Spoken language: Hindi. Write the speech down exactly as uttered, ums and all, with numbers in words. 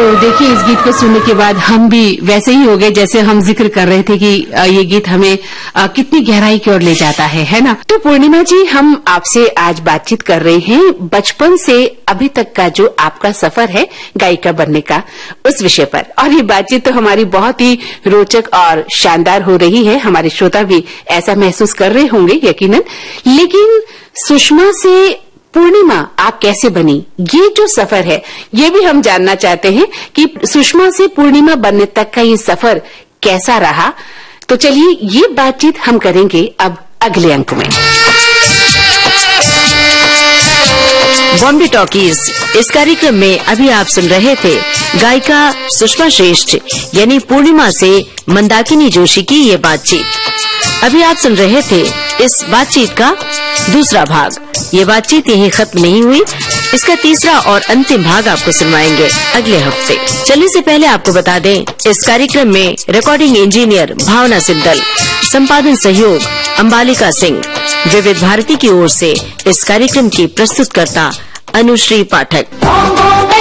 देखिए, इस गीत को सुनने के बाद हम भी वैसे ही हो गए जैसे हम जिक्र कर रहे थे कि ये गीत हमें कितनी गहराई की ओर ले जाता है, है ना? तो पूर्णिमा जी, हम आपसे आज बातचीत कर रहे हैं बचपन से अभी तक का जो आपका सफर है गायिका बनने का, उस विषय पर। और ये बातचीत तो हमारी बहुत ही रोचक और शानदार हो रही है। हमारे श्रोता भी ऐसा महसूस कर रहे होंगे यकीनन। लेकिन सुषमा से पूर्णिमा आप कैसे बनी, ये जो सफर है ये भी हम जानना चाहते हैं कि सुषमा से पूर्णिमा बनने तक का ये सफर कैसा रहा। तो चलिए ये बातचीत हम करेंगे अब अगले अंक में। बॉम्बे टॉकीज, इस कार्यक्रम में अभी आप सुन रहे थे गायिका सुषमा श्रेष्ठ यानी पूर्णिमा से मंदाकिनी जोशी की ये बातचीत। अभी आप सुन रहे थे इस बातचीत का दूसरा भाग। ये बातचीत यहीं खत्म नहीं हुई, इसका तीसरा और अंतिम भाग आपको सुनवाएंगे अगले हफ्ते। चलने से पहले आपको बता दें, इस कार्यक्रम में रिकॉर्डिंग इंजीनियर भावना सिद्दल, संपादन सहयोग अंबालिका सिंह, विविध भारती की ओर से इस कार्यक्रम की प्रस्तुतकर्ता अनुश्री पाठक।